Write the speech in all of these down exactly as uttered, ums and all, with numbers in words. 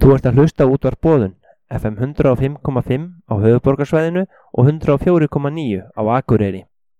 Þú ert að hlusta á útvarp Boðun, F M hundrað og fimm komma fimm á höfuðborgarsvæðinu og hundrað og fjögur komma níu á Akureyri.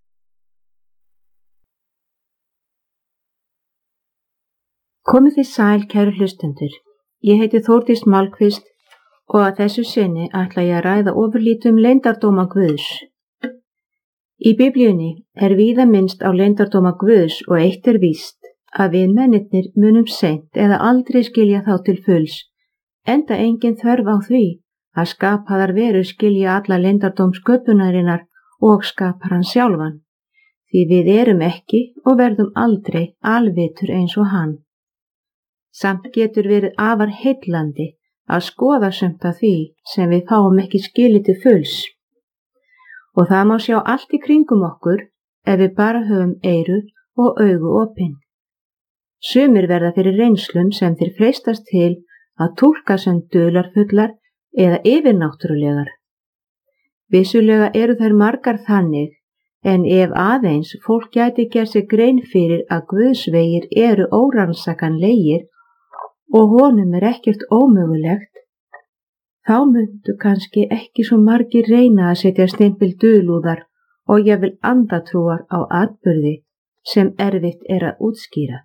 Komið þið sæl, kæru hlustendur. Ég heiti Þórdís Málkvist og að þessu sinni ætla ég að ræða ofurlítið um leyndardóma Guðs. Í Biblíunni er víða minnst á leyndardóma Guðs og eitt er víst að við mennirnir munum seint eða aldrei skilja þá til fulls, enda engin þörf á því að skapaðar veru skilja alla leyndardóm sköpunarinnar og skapar hann sjálfan, því við erum ekki og verðum aldrei alvitur eins og hann. Samt getur verið afar heillandi að skoða sumt af því sem við fáum ekki skilið til fulls. Og það má sjá allt í kringum okkur ef við bara höfum eyru og augu opin. Sumir verða fyrir reynslum sem þeir freistast til að túlka sem dularfullar eða yfirnáttúrulegar. Vissulega eru þær margar þannig, en ef aðeins fólk gæti gert sér grein fyrir að Guðs vegir eru órannsakanlegir og honum er ekkert ómögulegt, þá myndu kannski ekki svo margir reyna að setja stempil dulúðar og jafnvel andatrúar á atburði sem erfitt er að útskýra.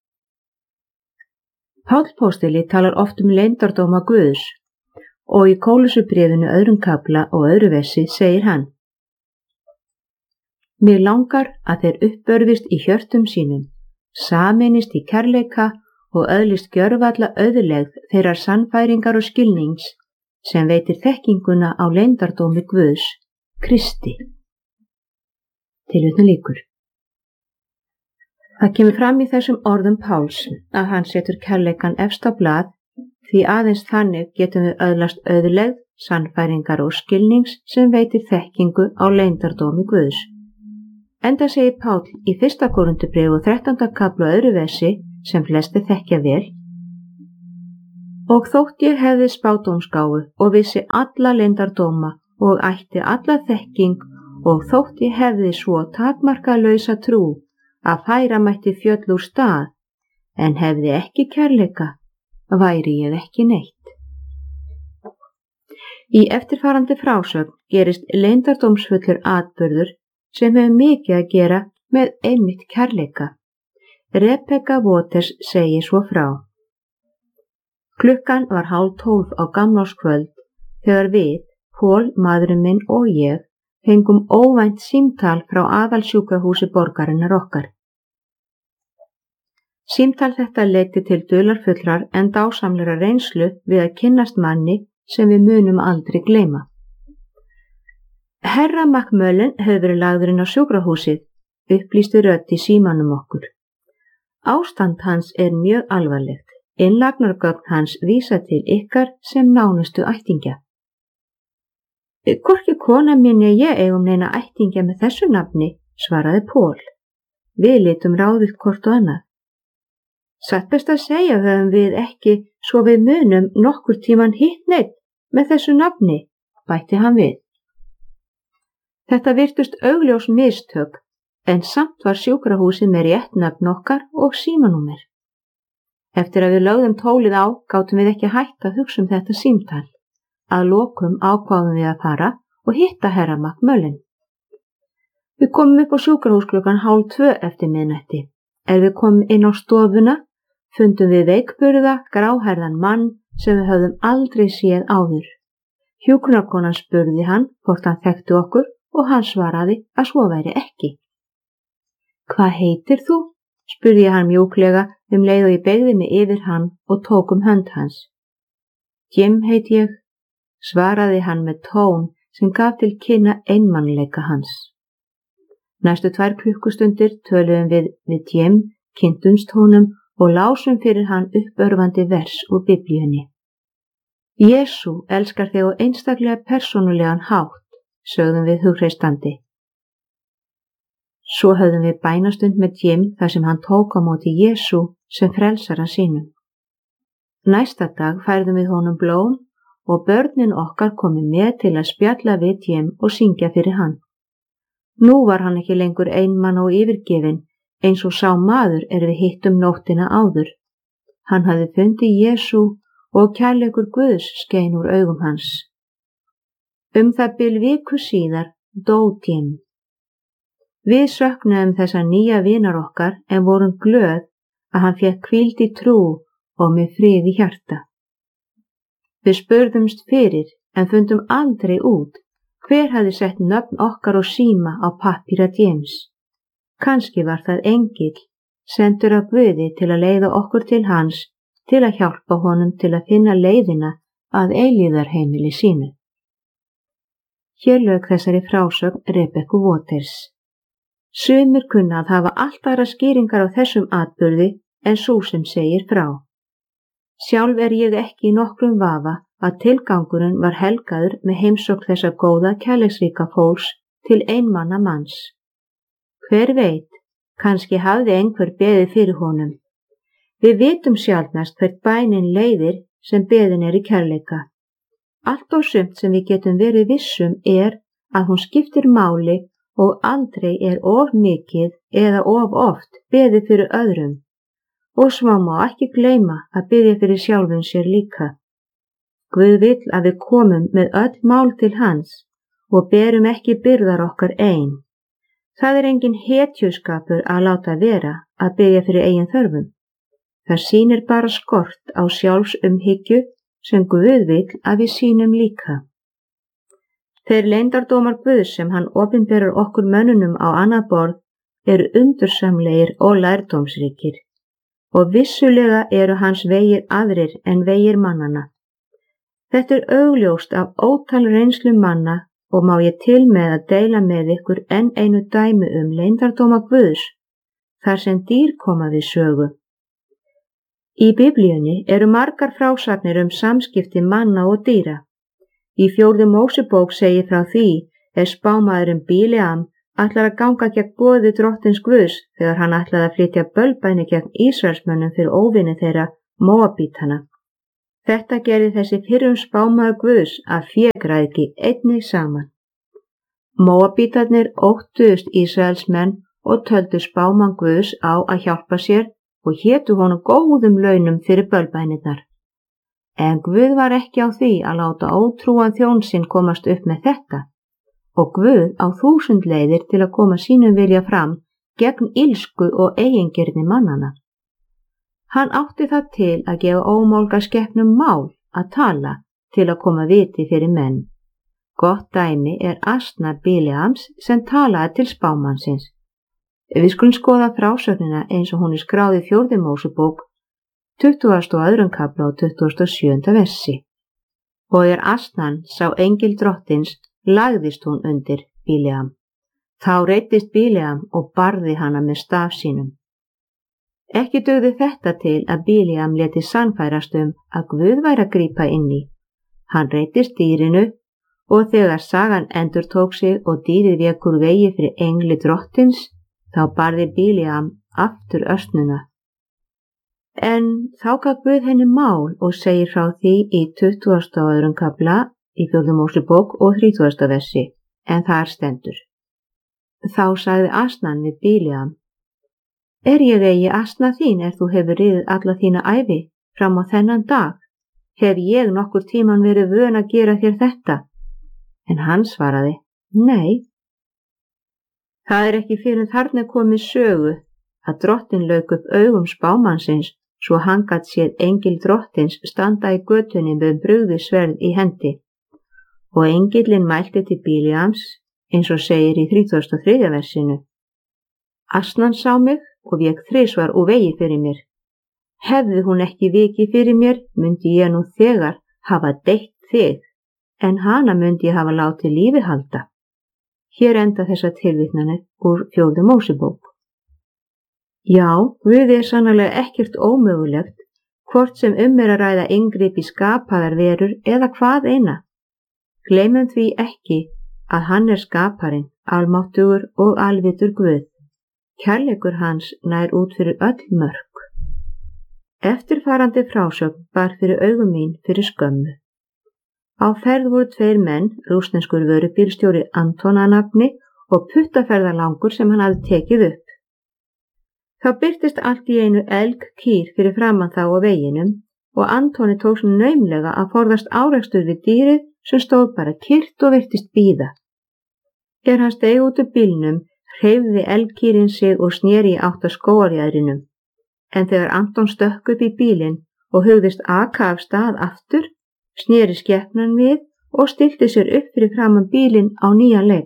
Páll póstili talar oft um leyndardóma Guðs og í Kólussubréfinu öðrum kafla og öðru versi segir hann: Mér langar að þeir uppörfist í hjörtum sínum, sameinist í kærleika og öðlist gjörvalla auðlegð þeirrar sannfæringar og skilnings sem veitir þekkinguna á leyndardómi Guðs, Kristi. Tilvitnun lýkur. Það kemur fram í þessum orðum Páls að hann setur kærleikan efst á blað, því aðeins þannig getum við öðlast auðlegð, sannfæringar og skilnings sem veitir þekkingu á leyndardómi Guðs. Enda segir Páll í fyrsta Korinthubréfi og þrettánda kafla og öðru versi sem flesti þekkja vel: Og þótt ég hefði spádómsgáfu og vissi alla leyndardóma og ætti alla þekking og þótt ég hefði svo takmarkalausa trú að færa mætti fjöll úr stað, en hefði ekki kærleika, væri ég ekki neitt. Í eftirfarandi frásögn gerist leyndardómsfullur atburður sem hefur mikið að gera með einmitt kærleika. Rebekka Waters segir svo frá: Klukkan var hálf tólf á gamlárskvöld þegar við, Pól, maðurinn minn og ég, fengum óvænt símtal frá aðalsjúkrahúsi borgarinnar okkar. Símtal þetta leiddi til dularfullrar en dásamlegra reynslu við að kynnast manni sem við munum aldrei gleyma. Herra McMullen hefur verið lagður inn á sjúkrahúsið, upplýsti rödd í símanum okkur. Ástand hans er mjög alvarlegt. Innlagnargögn hans vísa til ykkar sem nánustu ættingja. Hvorki kona mín ég eigum neina ættingja með þessu nafni, svaraði Pól. Við litum ráðið hvort og annað. Satt best að segja höfum við ekki svo við munum nokkur tíman hitt neitt með þessu nafni, bætti hann við. Þetta virtust augljós mistök, en samt var sjúkrahúsið með rétt nafn okkar og símanúmer. Eftir að við lögðum tólið á gátum við ekki hætt að hugsa um þetta símtal. Að lokum ákváðum við að fara og hitta herra McMullen. Við komum upp á sjúkrahús klukkan hálf tvö eftir miðnætti. Er við komum inn á stofuna, fundum við veikburða, gráhærðan mann sem við höfðum aldrei séð áður. Hjúkrunarkonan spurði hann hvort hann þekkti okkur og hann svaraði að svo væri ekki. Hvað heitir þú? Spurði hann mjúklega um leið og ég beygði mig yfir hann og tók um hönd hans. Jim heit ég, svaraði hann með tón sem gaf til kynna einmannleika hans. Næstu tvær klukkustundir töluðum við við Jim, kynntumst honum og lásum fyrir hann uppörvandi vers úr Biblíunni. Jesú elskar þig á einstaklega persónulegan hátt, sögðum við hugreistandi. Svo höfðum við bænastund með Jim þar sem hann tók á móti Jesú sem frelsara sínum. Næsta dag færðum við honum blóm og börnin okkar komu með til að spjalla við Jim og syngja fyrir hann. Nú var hann ekki lengur einmann og yfirgefinn eins og sá maður er við hittum nóttina áður. Hann hafði fundið Jesú og kærleikur Guðs skein úr augum hans. Um það bil viku síðar dó Jim. Við söknuðum þessa nýja vinar okkar en vorum glöð að hann fékk hvíld í trú og með frið í hjarta. Við spurðumst fyrir en fundum aldrei út hver hafði sett nöfn okkar og síma á pappíra Jims. Kannski var það engill, sendur af Guði til að leiða okkur til hans, til að hjálpa honum til að finna leiðina að eilífðarheimili sínu. Hér lauk þessari frásögn Rebekku Waters. Sumir kunna að hafa allt aðra skýringar á þessum atburði en sú sem segir frá. Sjálf er ég ekki í nokkrum vafa að tilgangurinn var helgaður með heimsókn þessa góða kærleiksríka fólks til einmanna manns. Hver veit, kannski hafði einhver beðið fyrir honum. Við vitum sjaldnast hvert bænin leiðir sem beðin er í kærleika. Allt og sumt sem við getum verið vissum er að hún skiptir máli og aldrei er of mikið eða of oft beðið fyrir öðrum. Og svo má ekki gleyma að biðja fyrir sjálfum sér líka. Guð vill að við komum með öll mál til hans og berum ekki byrðar okkar ein. Það er engin hetjuskapur að láta vera að biðja fyrir eigin þörfum. Það sýnir bara skort á sjálfsumhyggju sem Guð vill að við sýnum líka. Þeir leyndardómar Guðs sem hann opinberar okkur mönnunum á annað borð eru undursamlegir og lærdómsríkir. Og vissulega eru hans vegir aðrir en vegir mannana. Þetta er augljóst af ótal reynslu manna og má ég til með að deila með ykkur enn einu dæmi um leyndardóma Guðs, þar sem dýr koma við sögu. Í Biblíunni eru margar frásagnir um samskipti manna og dýra. Í fjórðu Mósebók segir frá því er spámaðurinn Bileam ætlar að ganga gegn boði drottins Guðs þegar hann ætlaði að flytja bölbæni gegn Ísraelsmönnum fyrir óvini þeirra Móabítana. Þetta gerði þessi fyrrum spámaður Guðs að fégræðgi einnig saman. Móabítarnir óttuðust Ísraelsmenn og töldu spámann Guðs á að hjálpa sér og hétu honum góðum launum fyrir bölbænirnar. En Guð var ekki á því að láta ótrúan þjón sinn komast upp með þetta og Guð á þúsund leiðir til að koma sínum vilja fram gegn ilsku og eigingirni mannana. Hann átti það til að gefa ómálga skepnum mál að tala til að koma viti fyrir menn. Gott dæmi er asna Bileams sem talaði til spámannsins. Við skulum skoða frásögnina eins og hún er skráð í fjórðu Mósebók, tuttugasta og öðrum kafla og tuttugasta og sjöunda versi. Og er asnan sá engil drottins, lagðist hún undir Bileam. Þá reiddist Bileam og barði hana með staf sínum. Ekki dugði þetta til að Bileam léti sannfærast um að Guð væri að grípa inn í. Hann reiddist dýrinu og þegar sagan endurtók sig og dýrið vék úr vegi fyrir engli drottins, þá barði Bileam aftur ösnuna. En þá gaf Guð henni mál og segir frá því í tuttugasta og öðrum kafla í fjórðu Mósebók og þrítugasta versi, en þar stendur. Þá sagði asnan við Bileam: Er ég eigi asna þín er þú hefur riðið alla þína ævi fram á þennan dag? Hef ég nokkur tíman verið vön að gera þér þetta? En hann svaraði: Nei. Það er ekki fyrir þarna komið sögu að drottin lauk upp augum spámannsins svo hann gat séð engil drottins standa í götunni með brugðið sverð í hendi. Og engillinn mælti til Bileams eins og segir í þrítugasta og þriðja versinu: Asnan sá mig og vék þrisvar úr vegi fyrir mér. Hefði hún ekki vikið fyrir mér, myndi ég nú þegar hafa deytt þig, en hana myndi ég hafa látið lífi halda. Hér enda þessa tilvitnanir úr fjórðu Mósebók. Já, Guði er sannarlega ekkert ómögulegt, hvort sem um er að ræða inngrip í skapaðar verur eða hvað eina. Gleymum því ekki að hann er skaparinn, almáttugur og alvitur Guð. Kærleikur hans nær út fyrir öll mörk. Eftirfarandi frásögn bar fyrir augum mín fyrir skömmu. Á ferð voru tveir menn, rússneskur vörubílstjóri Anton að nafni og puttaferðalangur sem hann hafði tekið upp. Þá birtist allt í einu elg kýr fyrir framan þá á veginum, og Antoni tók naumlega að forðast árekstur við dýrið sem stóð bara kyrrt og virtist bíða. Er hann steig út úr bílnum, hreyfði elgkýrin sig og sneri í átt að skógarjaðrinum. En þegar Anton stökk upp í bílinn og hugðist aka af stað aftur, sneri skepnan við og stillti sér upp fyrir framan bílinn á nýjan leik.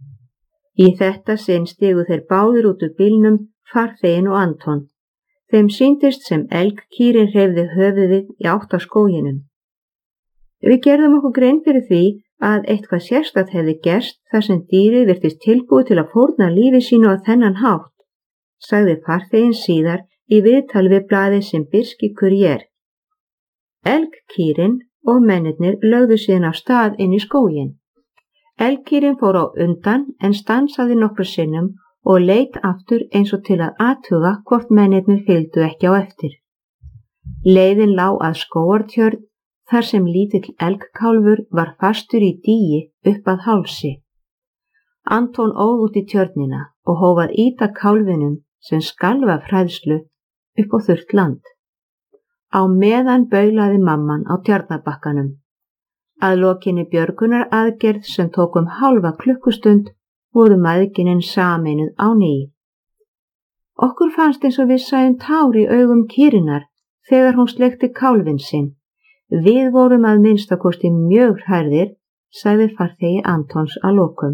Í þetta sinn stigu þeir báðir út úr bílnum, farþeginn og Anton. Þeim sýndist sem elgkýrin hreyfði höfuðið í átt að skóginum. Við gerðum okkur grein fyrir því að eitthvað sérstakt hefði gerst þar sem dýrið virtist tilbúið til að fórna lífi sínu á þennan hátt, sagði farþeginn síðar í viðtali við blaðið sem Birski Courier. Elgkýrin og mennirnir lögðu síðan af stað inn í skóginn. Elgkýrin fór á undan en stansaði nokkru sinnum og leit aftur eins og til að athuga hvort mennirnir fylgdu ekki á eftir. Leiðin lá að skógartjörn þar sem lítill elgkálfur var fastur í dýi upp að hálsi. Anton óð út í tjörnina og hóf að ýta kálfinum sem skalf af hræðslu upp á þurrt land. Á meðan baulaði mamman á tjarnabakkanum. Að lokinni björgunar aðgerð sem tók um hálfa klukkustund voru mæðginin sameinuð á ný. Okkur fannst eins og við sæjum tár í augum kýrinnar þegar hún sleikti kálfin sinn. Við vorum að minnstakosti mjög hrærðir, sagði farþegi Antons að lokum.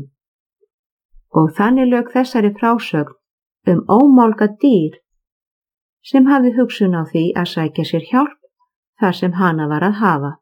Og þannig lauk þessari frásögn um ómálga dýr sem hafði hugsun á því að sækja sér hjálp þar sem hana var að hafa.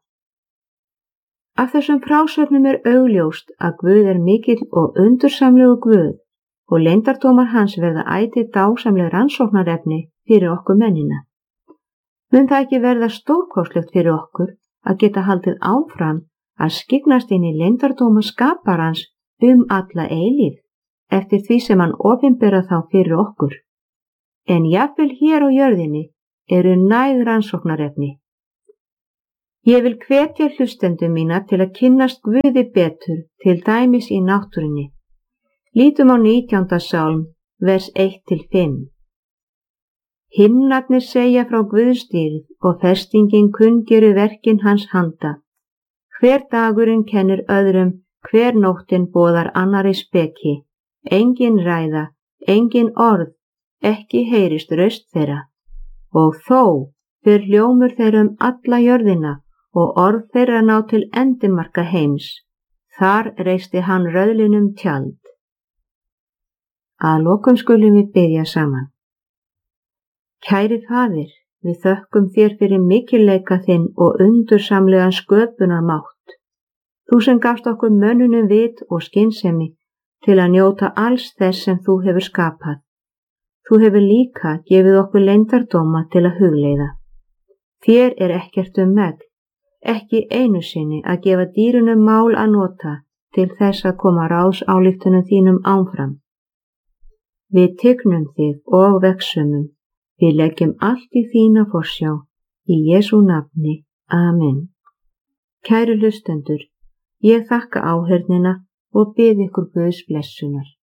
Af þessum frásögnum er augljóst að Guð er mikill og undursamlegu Guð og leyndardómar hans verða ætíð dásamleg rannsóknarefni fyrir okkur mennina. Mun það ekki verða stórkostlegt fyrir okkur að geta haldið áfram að skyggnast inn í leyndardóma skaparans um alla eilífð eftir því sem hann opinbera þá fyrir okkur. En jafnvel hér á jörðinni eru næg rannsóknarefni. Ég vil hvetja hlustendum mína til að kynnast Guði betur, til dæmis í náttúrunni. Lítum á nítjánda sálm, vers eitt til fimm. Himnarnir segja frá Guðsdýrð og festingin kunngeru verkin hans handa. Hver dagurinn kennir öðrum, hver nóttin boðar annari speki. Engin ræða, engin orð, ekki heyrist raust þeirra. Og þó fer hljómur þeirra um alla jörðina og orð þeirra ná til endimarka heims. Þar reisti hann röðlinum tjald. Að lokum skulum við biðja saman. Kæri Faðir, við þökkum þér fyrir mikilleika þinn og undursamlegan sköpunarmátt. Þú sem gafst okkur mönnunum vit og skynsemi til að njóta alls þess sem þú hefur skapað. Þú hefur líka gefið okkur leyndardóma til að hugleiða. Þér er ekkert um megn, ekki einu sinni að gefa dýrunum mál að nota til þess að koma ráðsályktunum þínum áfram. Við tignum þig og vegsumum, við leggjum allt í þína forsjá, í Jesú nafni, amen. Kæru hlustendur, ég þakka áheyrnina og bið ykkur Guðs blessunar.